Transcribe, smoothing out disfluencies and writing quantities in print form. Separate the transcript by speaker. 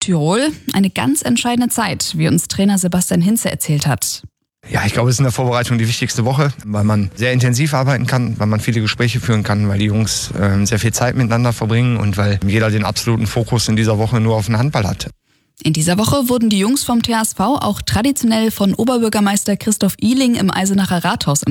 Speaker 1: Südtirol eine ganz entscheidende Zeit, wie uns Trainer Sebastian Hinze erzählt hat.
Speaker 2: Ja, ich glaube, es ist in der Vorbereitung die wichtigste Woche, weil man sehr intensiv arbeiten kann, weil man viele Gespräche führen kann, weil die Jungs sehr viel Zeit miteinander verbringen und weil jeder den absoluten Fokus in dieser Woche nur auf den Handball hat.
Speaker 1: In dieser Woche wurden die Jungs vom THSV auch traditionell von Oberbürgermeister Christoph Ihling im Eisenacher Rathaus